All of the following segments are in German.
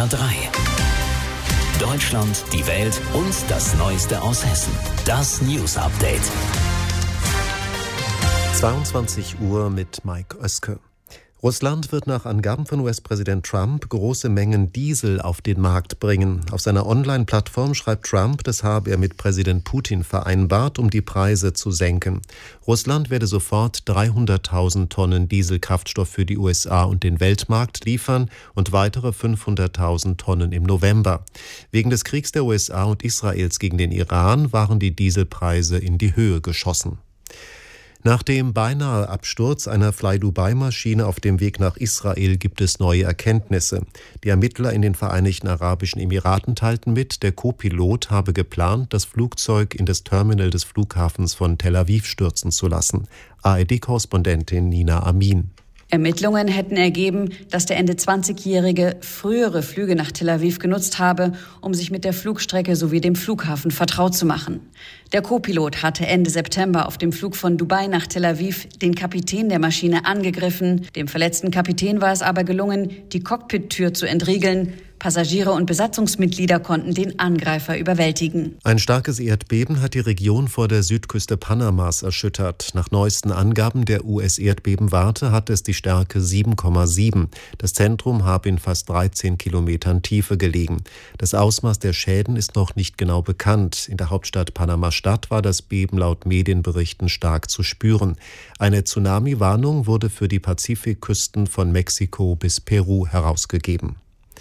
HR3. Deutschland, die Welt und das Neueste aus Hessen. Das News Update. 22 Uhr mit Mike Oeske. Russland wird nach Angaben von US-Präsident Trump große Mengen Diesel auf den Markt bringen. Auf seiner Online-Plattform schreibt Trump, das habe er mit Präsident Putin vereinbart, um die Preise zu senken. Russland werde sofort 300.000 Tonnen Dieselkraftstoff für die USA und den Weltmarkt liefern und weitere 500.000 Tonnen im November. Wegen des Kriegs der USA und Israels gegen den Iran waren die Dieselpreise in die Höhe geschossen. Nach dem beinahe Absturz einer Fly-Dubai-Maschine auf dem Weg nach Israel gibt es neue Erkenntnisse. Die Ermittler in den Vereinigten Arabischen Emiraten teilten mit, der Co-Pilot habe geplant, das Flugzeug in das Terminal des Flughafens von Tel Aviv stürzen zu lassen. ARD-Korrespondentin Nina Amin. Ermittlungen hätten ergeben, dass der Ende 20-Jährige frühere Flüge nach Tel Aviv genutzt habe, um sich mit der Flugstrecke sowie dem Flughafen vertraut zu machen. Der Co-Pilot hatte Ende September auf dem Flug von Dubai nach Tel Aviv den Kapitän der Maschine angegriffen. Dem verletzten Kapitän war es aber gelungen, die Cockpit-Tür zu entriegeln. Passagiere und Besatzungsmitglieder konnten den Angreifer überwältigen. Ein starkes Erdbeben hat die Region vor der Südküste Panamas erschüttert. Nach neuesten Angaben der US-Erdbebenwarte hat es die Stärke 7,7. Das Zentrum habe in fast 13 Kilometern Tiefe gelegen. Das Ausmaß der Schäden ist noch nicht genau bekannt. In der Hauptstadt Panama-Stadt war das Beben laut Medienberichten stark zu spüren. Eine Tsunami-Warnung wurde für die Pazifikküsten von Mexiko bis Peru herausgegeben.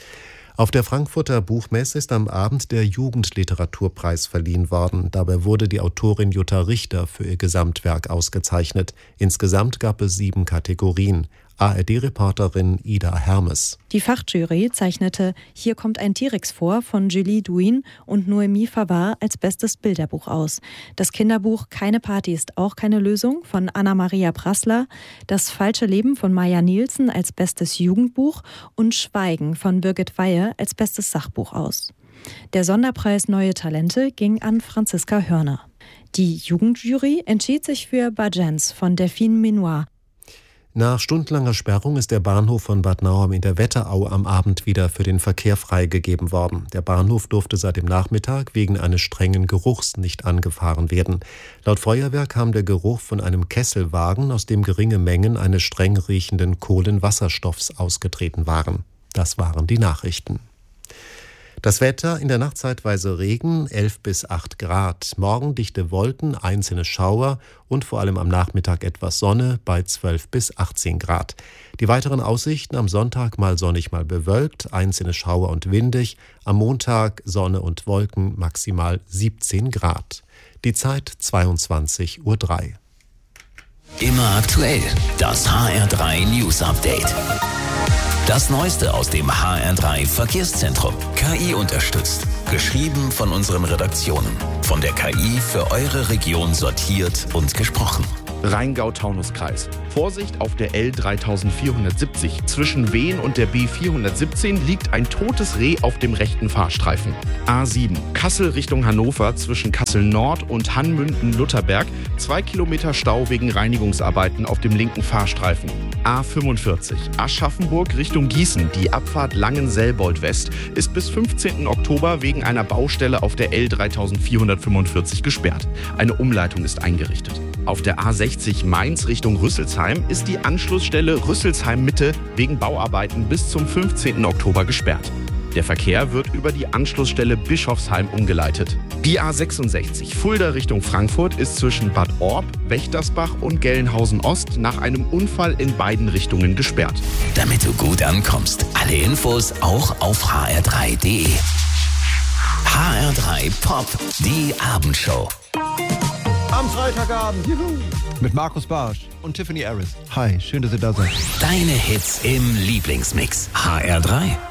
Auf der Frankfurter Buchmesse ist am Abend der Jugendliteraturpreis verliehen worden. Dabei wurde die Autorin Jutta Richter für ihr Gesamtwerk ausgezeichnet. Insgesamt gab es 7 Kategorien. ARD-Reporterin Ida Hermes. Die Fachjury zeichnete Hier kommt ein T-Rex vor von Julie Douin und Noémie Favard als bestes Bilderbuch aus. Das Kinderbuch Keine Party ist auch keine Lösung von Anna-Maria Prassler, Das falsche Leben von Maja Nielsen als bestes Jugendbuch und Schweigen von Birgit Weihe als bestes Sachbuch aus. Der Sonderpreis Neue Talente ging an Franziska Hörner. Die Jugendjury entschied sich für Bajens von Delphine Menoir. Nach stundenlanger Sperrung ist der Bahnhof von Bad Nauheim in der Wetterau am Abend wieder für den Verkehr freigegeben worden. Der Bahnhof durfte seit dem Nachmittag wegen eines strengen Geruchs nicht angefahren werden. Laut Feuerwehr kam der Geruch von einem Kesselwagen, aus dem geringe Mengen eines streng riechenden Kohlenwasserstoffs ausgetreten waren. Das waren die Nachrichten. Das Wetter, in der Nacht zeitweise Regen, 11 bis 8 Grad. Morgen dichte Wolken, einzelne Schauer und vor allem am Nachmittag etwas Sonne bei 12 bis 18 Grad. Die weiteren Aussichten: am Sonntag mal sonnig, mal bewölkt, einzelne Schauer und windig. Am Montag Sonne und Wolken, maximal 17 Grad. Die Zeit 22:03 Uhr. Immer aktuell, das HR3 News Update. Das Neueste aus dem HR3 Verkehrszentrum. KI unterstützt. Geschrieben von unseren Redaktionen. Von der KI für eure Region sortiert und gesprochen. Rheingau-Taunus-Kreis. Vorsicht auf der L3470. Zwischen Wehen und der B417 liegt ein totes Reh auf dem rechten Fahrstreifen. A7. Kassel Richtung Hannover zwischen Kassel Nord und Hannmünden-Lutherberg. 2 Kilometer Stau wegen Reinigungsarbeiten auf dem linken Fahrstreifen. A45. Aschaffenburg Richtung Gießen. Die Abfahrt Langen-Selbold-West ist bis 15. Oktober wegen einer Baustelle auf der L3445 gesperrt. Eine Umleitung ist eingerichtet. Auf der A60 Mainz Richtung Rüsselsheim ist die Anschlussstelle Rüsselsheim-Mitte wegen Bauarbeiten bis zum 15. Oktober gesperrt. Der Verkehr wird über die Anschlussstelle Bischofsheim umgeleitet. Die A66 Fulda Richtung Frankfurt ist zwischen Bad Orb, Wächtersbach und Gelnhausen-Ost nach einem Unfall in beiden Richtungen gesperrt. Damit du gut ankommst, alle Infos auch auf hr3.de. HR3 Pop, die Abendshow. Am Freitagabend, juhu, mit Markus Barsch und Tiffany Harris. Hi, schön, dass ihr da seid. Deine Hits im Lieblingsmix. HR3.